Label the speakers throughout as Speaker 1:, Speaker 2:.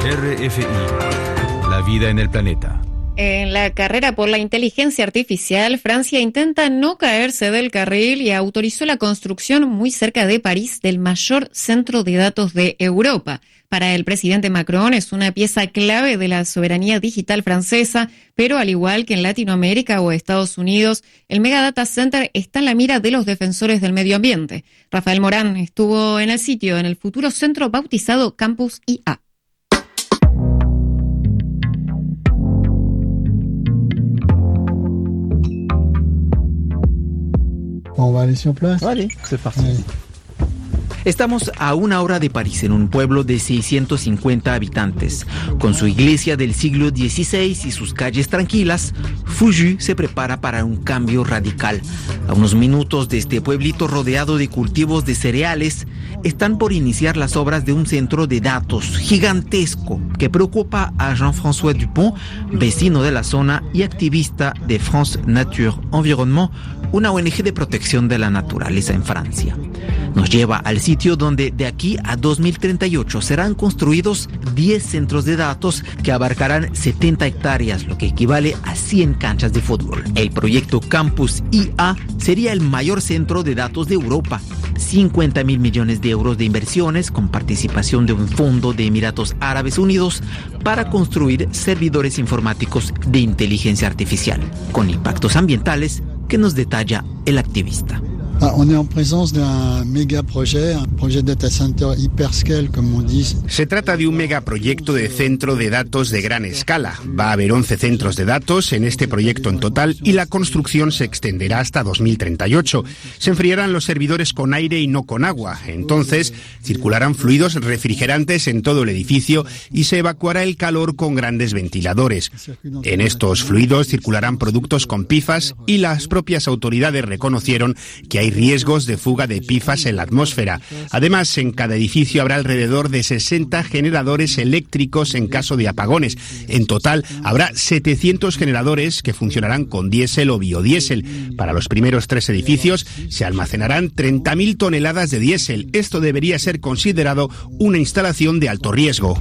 Speaker 1: RFI, la vida en el planeta.
Speaker 2: En la carrera por la inteligencia artificial, Francia intenta no caerse del carril y autorizó la construcción muy cerca de París del mayor centro de datos de Europa. Para el presidente Macron es una pieza clave de la soberanía digital francesa, pero al igual que en Latinoamérica o Estados Unidos, el Mega Data Center está en la mira de los defensores del medio ambiente. Rafael Morán estuvo en el sitio, en el futuro centro bautizado Campus IA.
Speaker 3: On va aller sur place.
Speaker 4: Vale, c'est parti. Ouais. Estamos a 1 hora de París, en un pueblo de 650 habitantes. Con su iglesia del siglo XVI y sus calles tranquilas, Fugit se prepara para un cambio radical. A unos minutos de este pueblito rodeado de cultivos de cereales, están por iniciar las obras de un centro de datos gigantesco que preocupa a Jean-François Dupont, vecino de la zona y activista de France Nature Environnement, una ONG de protección de la naturaleza en Francia. Nos lleva al sitio donde de aquí a 2038 serán construidos 10 centros de datos que abarcarán 70 hectáreas, lo que equivale a 100 canchas de fútbol. El proyecto Campus IA sería el mayor centro de datos de Europa. 50.000 millones de euros de inversiones con participación de un fondo de Emiratos Árabes Unidos para construir servidores informáticos de inteligencia artificial, con impactos ambientales que nos detalla el activista.
Speaker 3: On est en présence d'un méga projet, un projet data center hyperscale, comme on dit.
Speaker 5: Se trata de un megaproyecto de centro de datos de gran escala. Va a haber 11 centros de datos en este proyecto en total y la construcción se extenderá hasta 2038. Se enfriarán los servidores con aire y no con agua. Entonces, circularán fluidos refrigerantes en todo el edificio y se evacuará el calor con grandes ventiladores. En estos fluidos circularán productos con PFAS y las propias autoridades reconocieron que hay riesgos de fuga de PFAS en la atmósfera. Además, en cada edificio habrá alrededor de 60 generadores eléctricos en caso de apagones. En total, habrá 700 generadores que funcionarán con diésel o biodiesel. Para los primeros 3 edificios se almacenarán 30.000 toneladas de diésel. Esto debería ser considerado una instalación de alto riesgo.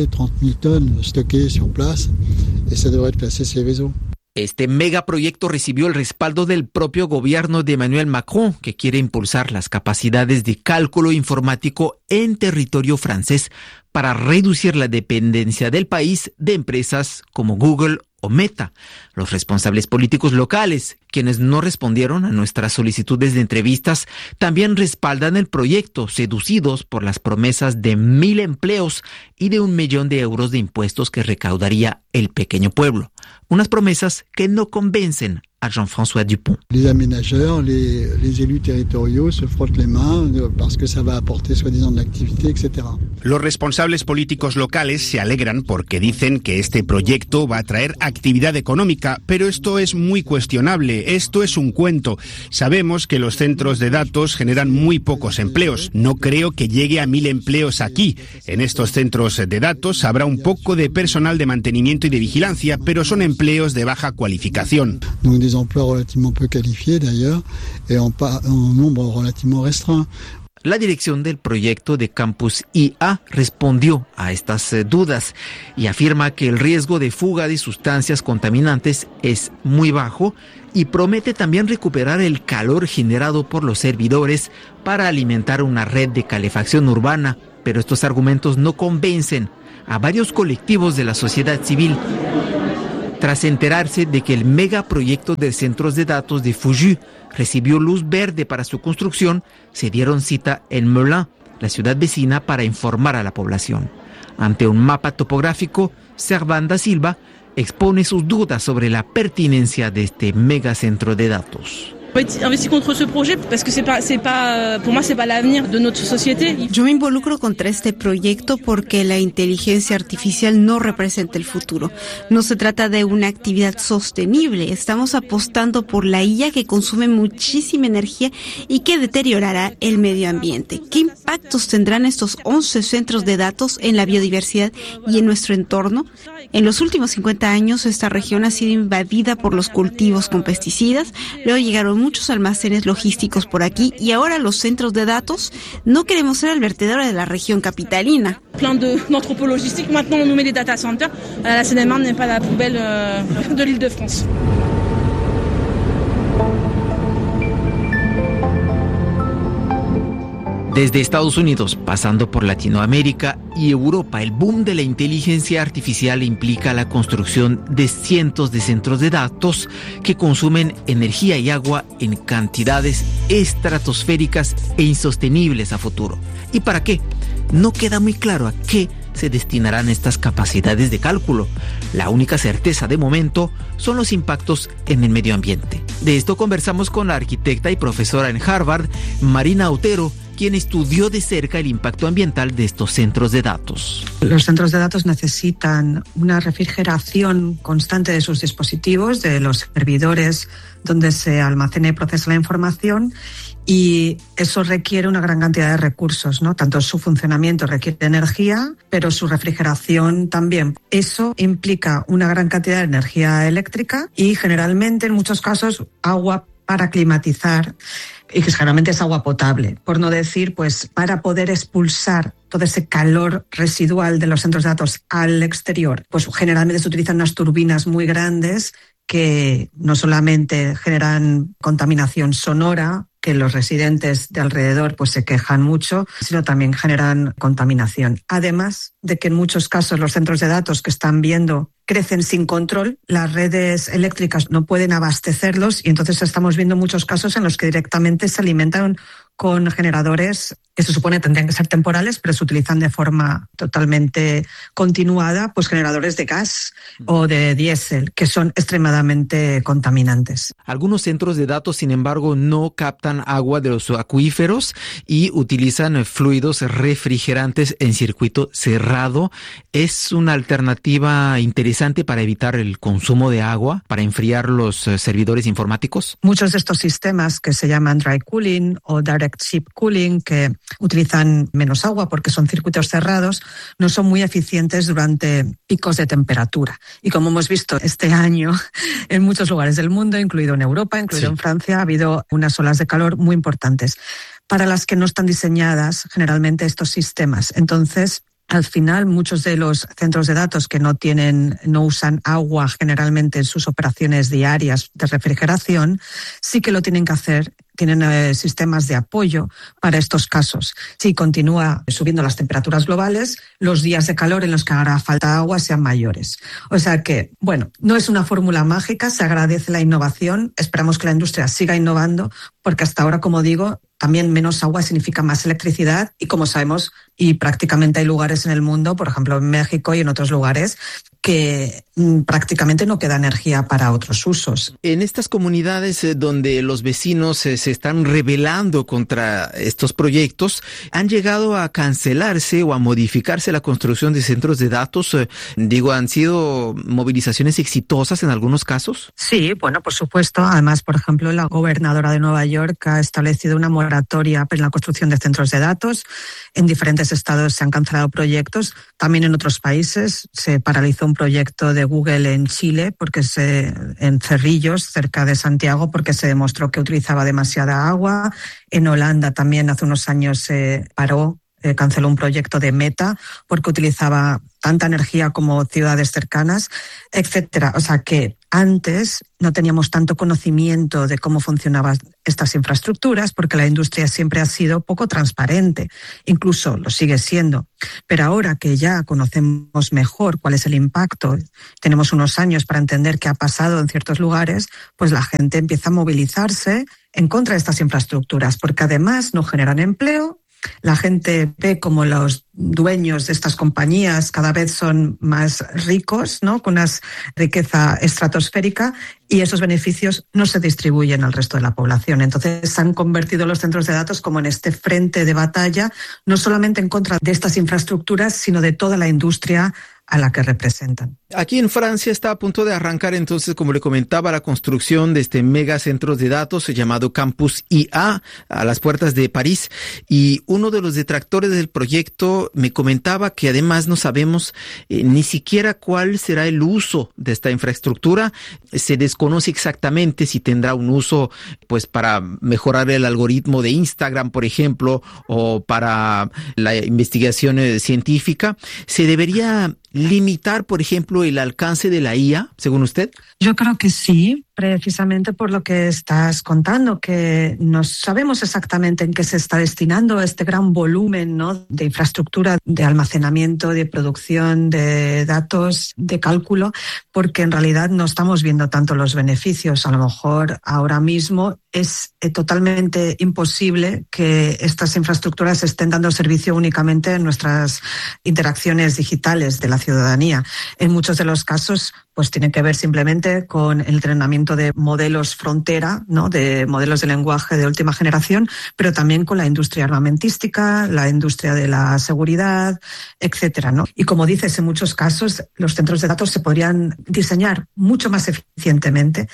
Speaker 4: Este megaproyecto recibió el respaldo del propio gobierno de Emmanuel Macron, que quiere impulsar las capacidades de cálculo informático en territorio francés para reducir la dependencia del país de empresas como Google o Meta. Los responsables políticos locales, quienes no respondieron a nuestras solicitudes de entrevistas, también respaldan el proyecto, seducidos por las promesas de 1.000 empleos y de 1 millón de euros de impuestos que recaudaría el pequeño pueblo. Unas promesas que no convencen a Jean-François Dupont.
Speaker 3: Les aménageurs, les élus territoriaux se frottent les mains parce que ça va apporter soi-disant de l'activité, etc.
Speaker 5: Los responsables políticos locales se alegran porque dicen que este proyecto va a traer actividad económica, pero esto es muy cuestionable, esto es un cuento. Sabemos que los centros de datos generan muy pocos empleos. No creo que llegue a 1.000 empleos aquí. En estos centros de datos habrá un poco de personal de mantenimiento y de vigilancia, pero son empleos de baja cualificación.
Speaker 3: Des emplois relativement peu qualifiés d'ailleurs et en nombre relativement restreint.
Speaker 4: La dirección del proyecto de Campus IA respondió a estas dudas y afirma que el riesgo de fuga de sustancias contaminantes es muy bajo y promete también recuperar el calor generado por los servidores para alimentar una red de calefacción urbana, pero estos argumentos no convencen a varios colectivos de la sociedad civil. Tras enterarse de que el megaproyecto de centros de datos de Fugit recibió luz verde para su construcción, se dieron cita en Melun, la ciudad vecina, para informar a la población. Ante un mapa topográfico, Servan da Silva expone sus dudas sobre la pertinencia de este megacentro de datos.
Speaker 6: Yo me involucro contra este proyecto porque la inteligencia artificial no representa el futuro. No se trata de una actividad sostenible. Estamos apostando por la IA que consume muchísima energía y que deteriorará el medio ambiente. ¿Qué impactos tendrán estos 11 centros de datos en la biodiversidad y en nuestro entorno? En los últimos 50 años, esta región ha sido invadida por los cultivos con pesticidas. Luego llegaron muchos almacenes logísticos por aquí y ahora los centros de datos no queremos ser el vertedero de la región capitalina.
Speaker 7: Plein d'entrepôts logistiques. Maintenant, on nous met des data centers. La Seine-et-Marne n'est pas la poubelle de l'Île-de-France.
Speaker 4: Desde Estados Unidos, pasando por Latinoamérica y Europa, el boom de la inteligencia artificial implica la construcción de cientos de centros de datos que consumen energía y agua en cantidades estratosféricas e insostenibles a futuro. ¿Y para qué? No queda muy claro a qué se destinarán estas capacidades de cálculo. La única certeza de momento son los impactos en el medio ambiente. De esto conversamos con la arquitecta y profesora en Harvard, Marina Otero, quien estudió de cerca el impacto ambiental de estos centros de datos.
Speaker 8: Los centros de datos necesitan una refrigeración constante de sus dispositivos, de los servidores donde se almacena y procesa la información, y eso requiere una gran cantidad de recursos, ¿no? Tanto su funcionamiento requiere energía, pero su refrigeración también. Eso implica una gran cantidad de energía eléctrica y generalmente, en muchos casos, agua para climatizar, y que generalmente es agua potable, por no decir, pues, para poder expulsar todo ese calor residual de los centros de datos al exterior, pues generalmente se utilizan unas turbinas muy grandes que no solamente generan contaminación sonora, que los residentes de alrededor pues se quejan mucho, sino también generan contaminación. Además de que en muchos casos los centros de datos que están viendo crecen sin control, las redes eléctricas no pueden abastecerlos y entonces estamos viendo muchos casos en los que directamente se alimentan con generadores que se supone tendrían que ser temporales, pero se utilizan de forma totalmente continuada, pues generadores de gas o de diésel, que son extremadamente contaminantes.
Speaker 4: Algunos centros de datos, sin embargo, no captan agua de los acuíferos y utilizan fluidos refrigerantes en circuito cerrado. ¿Es una alternativa interesante para evitar el consumo de agua, para enfriar los servidores informáticos?
Speaker 8: Muchos de estos sistemas que se llaman dry cooling o direct ship cooling, que utilizan menos agua porque son circuitos cerrados, no son muy eficientes durante picos de temperatura. Y como hemos visto este año en muchos lugares del mundo, incluido en Europa, incluido en Francia, ha habido unas olas de calor muy importantes para las que no están diseñadas generalmente estos sistemas. Entonces, al final, muchos de los centros de datos que no usan agua generalmente en sus operaciones diarias de refrigeración, sí que lo tienen que hacer. Tienen sistemas de apoyo para estos casos. Si continúa subiendo las temperaturas globales, los días de calor en los que hará falta agua sean mayores. O sea que, bueno, no es una fórmula mágica, se agradece la innovación, esperamos que la industria siga innovando, porque hasta ahora, como digo, también menos agua significa más electricidad y, como sabemos, y prácticamente hay lugares en el mundo, por ejemplo en México y en otros lugares, que prácticamente no queda energía para otros usos.
Speaker 4: En estas comunidades donde los vecinos se están rebelando contra estos proyectos, ¿han llegado a cancelarse o a modificarse la construcción de centros de datos? ¿Han sido movilizaciones exitosas en algunos casos?
Speaker 8: Sí, bueno, por supuesto. Además, por ejemplo, la gobernadora de Nueva York ha establecido una moratoria en la construcción de centros de datos. En diferentes estados se han cancelado proyectos. También en otros países se paralizó un proyecto de Google en Chile, en Cerrillos, cerca de Santiago, porque se demostró que utilizaba demasiada agua. En Holanda también hace unos años se canceló un proyecto de Meta porque utilizaba tanta energía como ciudades cercanas, etcétera. O sea que antes no teníamos tanto conocimiento de cómo funcionaban estas infraestructuras porque la industria siempre ha sido poco transparente, incluso lo sigue siendo. Pero ahora que ya conocemos mejor cuál es el impacto, tenemos unos años para entender qué ha pasado en ciertos lugares, pues la gente empieza a movilizarse en contra de estas infraestructuras porque además no generan empleo. La gente ve como los dueños de estas compañías cada vez son más ricos, ¿no? Con una riqueza estratosférica y esos beneficios no se distribuyen al resto de la población. Entonces se han convertido los centros de datos como en este frente de batalla, no solamente en contra de estas infraestructuras, sino de toda la industria a la que representan.
Speaker 4: Aquí en Francia está a punto de arrancar entonces, como le comentaba, la construcción de este megacentro de datos llamado Campus IA a las puertas de París. Y uno de los detractores del proyecto me comentaba que además no sabemos ni siquiera cuál será el uso de esta infraestructura. Se desconoce exactamente si tendrá un uso pues para mejorar el algoritmo de Instagram, por ejemplo, o para la investigación científica. ¿Se debería limitar, por ejemplo, el alcance de la IA, según usted?
Speaker 8: Yo creo que sí, precisamente por lo que estás contando, que no sabemos exactamente en qué se está destinando este gran volumen, ¿no?, de infraestructura, de almacenamiento, de producción de datos, de cálculo, porque en realidad no estamos viendo tanto los beneficios. A lo mejor ahora mismo es totalmente imposible que estas infraestructuras estén dando servicio únicamente en nuestras interacciones digitales de la ciudadanía. En muchos de los casos, pues tiene que ver simplemente con el entrenamiento de modelos frontera, ¿no?, de modelos de lenguaje de última generación, pero también con la industria armamentística, la industria de la seguridad, etcétera, ¿no? Y como dices, en muchos casos los centros de datos se podrían diseñar mucho más eficientemente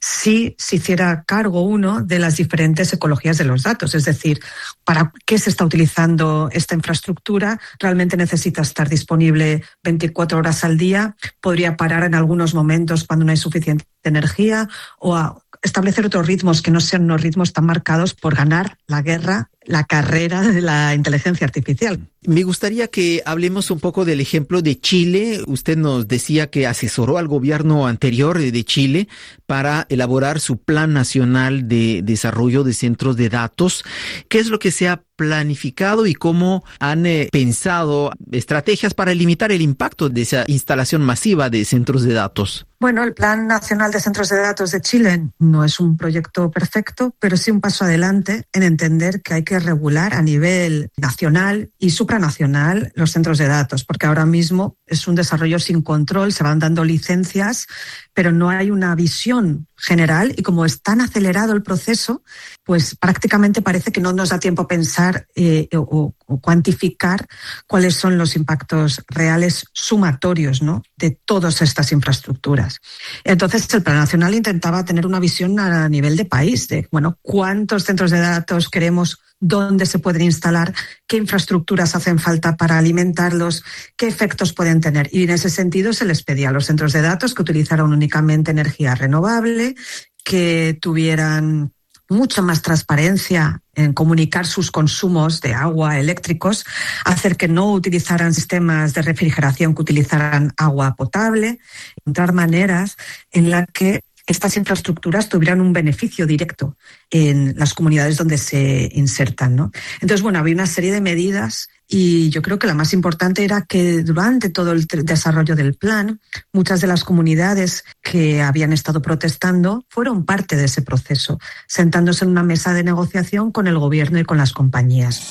Speaker 8: si se hiciera cargo uno de las diferentes ecologías de los datos. Es decir, ¿para qué se está utilizando esta infraestructura? ¿Realmente necesita estar disponible 24 horas al día? ¿Podría parar en algunos momentos cuando no hay suficiente energía? ¿O a establecer otros ritmos que no sean unos ritmos tan marcados por ganar la guerra, la carrera de la inteligencia artificial?
Speaker 4: Me gustaría que hablemos un poco del ejemplo de Chile. Usted nos decía que asesoró al gobierno anterior de Chile para elaborar su Plan Nacional de Desarrollo de Centros de Datos. ¿Qué es lo que se ha planificado y cómo han pensado estrategias para limitar el impacto de esa instalación masiva de centros de datos?
Speaker 8: Bueno, el Plan Nacional de Centros de Datos de Chile no es un proyecto perfecto, pero sí un paso adelante en entender que hay que regular a nivel nacional y supranacional los centros de datos, porque ahora mismo es un desarrollo sin control, se van dando licencias, pero no hay una visión general y como es tan acelerado el proceso, pues prácticamente parece que no nos da tiempo a pensar o cuantificar cuáles son los impactos reales sumatorios, ¿no?, de todas estas infraestructuras. Entonces, el Plan Nacional intentaba tener una visión a nivel de país, de, bueno, cuántos centros de datos queremos, dónde se pueden instalar, qué infraestructuras hacen falta para alimentarlos, qué efectos pueden tener. Y en ese sentido se les pedía a los centros de datos que utilizaran únicamente energía renovable, que tuvieran mucha más transparencia en comunicar sus consumos de agua eléctricos, hacer que no utilizaran sistemas de refrigeración que utilizaran agua potable, encontrar maneras en las que estas infraestructuras tuvieran un beneficio directo en las comunidades donde se insertan, ¿no? Entonces, bueno, había una serie de medidas y yo creo que la más importante era que durante todo el desarrollo del plan, muchas de las comunidades que habían estado protestando fueron parte de ese proceso, sentándose en una mesa de negociación con el gobierno y con las compañías.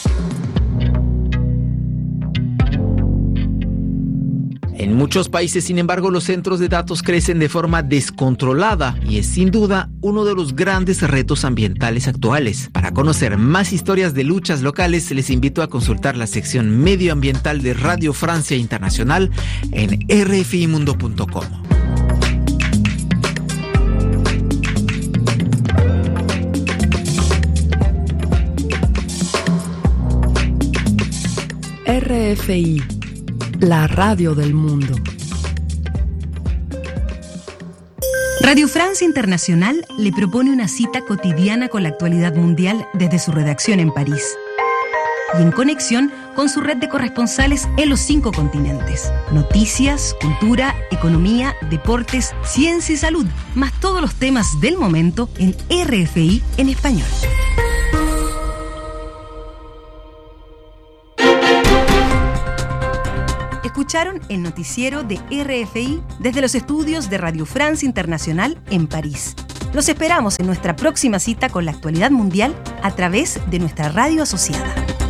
Speaker 4: En muchos países, sin embargo, los centros de datos crecen de forma descontrolada y es sin duda uno de los grandes retos ambientales actuales. Para conocer más historias de luchas locales, les invito a consultar la sección medioambiental de Radio Francia Internacional en rfimundo.com.
Speaker 9: RFI, la radio del mundo.
Speaker 10: Radio Francia Internacional le propone una cita cotidiana con la actualidad mundial desde su redacción en París y en conexión con su red de corresponsales en los 5 continentes. Noticias, cultura, economía, deportes, ciencia y salud, más todos los temas del momento en RFI en español. Escucharon el noticiero de RFI desde los estudios de Radio Francia Internacional en París. Los esperamos en nuestra próxima cita con la actualidad mundial a través de nuestra radio asociada.